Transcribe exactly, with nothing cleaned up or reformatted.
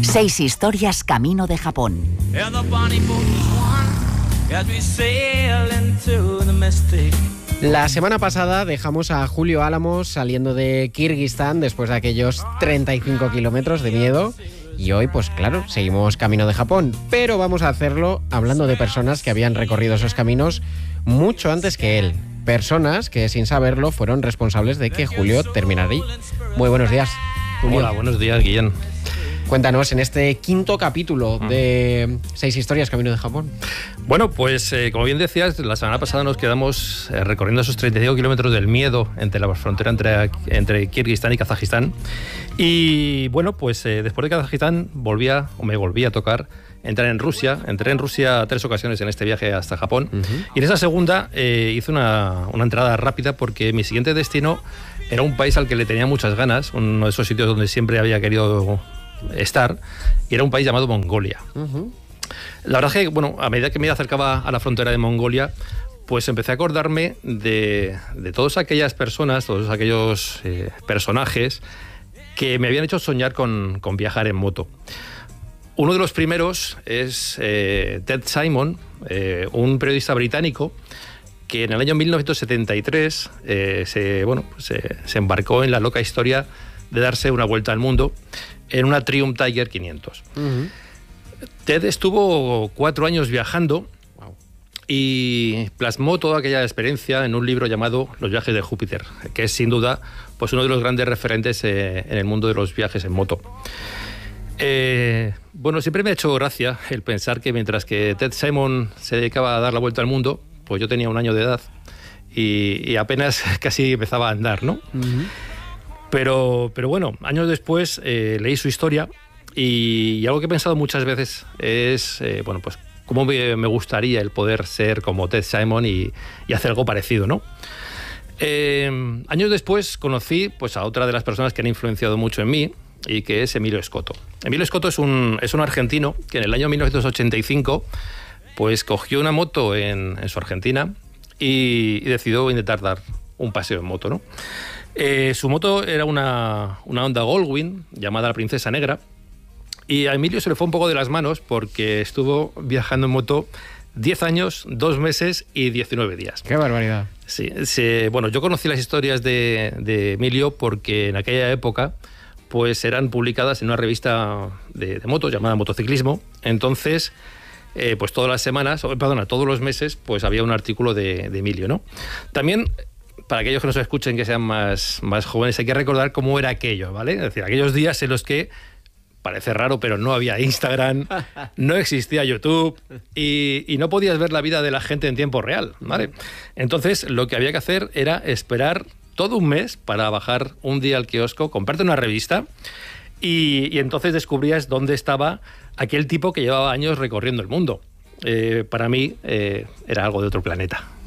Seis historias camino de Japón. La semana pasada dejamos a Julio Álamos saliendo de Kirguistán después de aquellos treinta y cinco kilómetros de miedo. Y hoy, pues claro, seguimos camino de Japón. Pero vamos a hacerlo hablando de personas que habían recorrido esos caminos mucho antes que él. Personas que, sin saberlo, fueron responsables de que Julio terminara ahí. Muy buenos días, Julio. Hola, buenos días, Guillén. Cuéntanos, en este quinto capítulo de Seis historias camino de Japón. Bueno, pues eh, como bien decías, la semana pasada nos quedamos eh, recorriendo esos treinta y cinco kilómetros del miedo entre la frontera entre, entre Kirguistán y Kazajistán. Y bueno, pues eh, después de Kazajistán volvía, o me volvía a tocar entrar en Rusia. Entré en Rusia tres ocasiones en este viaje hasta Japón. Uh-huh. Y en esa segunda eh, hice una, una entrada rápida porque mi siguiente destino era un país al que le tenía muchas ganas, uno de esos sitios donde siempre había querido estar, y era un país llamado Mongolia. Uh-huh. La verdad es que, bueno, a medida que me acercaba a la frontera de Mongolia, pues empecé a acordarme de, de todas aquellas personas, todos aquellos eh, personajes que me habían hecho soñar con, con viajar en moto. Uno de los primeros es eh, Ted Simon, eh, un periodista británico que en el año mil novecientos setenta y tres eh, se, bueno, pues, se, se embarcó en la loca historia de darse una vuelta al mundo en una Triumph Tiger quinientos. Uh-huh. Ted estuvo cuatro años viajando wow. y plasmó toda aquella experiencia en un libro llamado Los viajes de Júpiter, que es sin duda pues, uno de los grandes referentes eh, en el mundo de los viajes en moto. Eh, bueno, siempre me ha hecho gracia el pensar que mientras que Ted Simon se dedicaba a dar la vuelta al mundo, pues yo tenía un año de edad y, y apenas casi empezaba a andar, ¿no? Uh-huh. Pero, pero bueno, años después eh, leí su historia y, y algo que he pensado muchas veces es, eh, bueno, pues cómo me, me gustaría el poder ser como Ted Simon y, y hacer algo parecido, ¿no? Eh, años después conocí pues, a otra de las personas que han influenciado mucho en mí y que es Emilio Escoto. Emilio Escoto es un, es un argentino que en el año mil novecientos ochenta y cinco pues, cogió una moto en, en su Argentina y, y decidió intentar dar un paseo en moto, ¿no? Eh, su moto era una, una Honda Goldwing llamada la Princesa Negra y a Emilio se le fue un poco de las manos porque estuvo viajando en moto diez años, dos meses y diecinueve días. ¡Qué barbaridad! Sí, sí, bueno, yo conocí las historias de, de Emilio porque en aquella época pues eran publicadas en una revista de, de motos llamada Motociclismo. Entonces, eh, pues todas las semanas, perdona, todos los meses, pues había un artículo de, de Emilio, ¿no? También, para aquellos que nos escuchen que sean más, más jóvenes, hay que recordar cómo era aquello, ¿vale? Es decir, aquellos días en los que, parece raro, pero no había Instagram, no existía YouTube y, y no podías ver la vida de la gente en tiempo real, ¿vale? Entonces, lo que había que hacer era esperar todo un mes para bajar un día al kiosco, comprarte una revista y, y entonces descubrías dónde estaba aquel tipo que llevaba años recorriendo el mundo. Eh, para mí eh, era algo de otro planeta.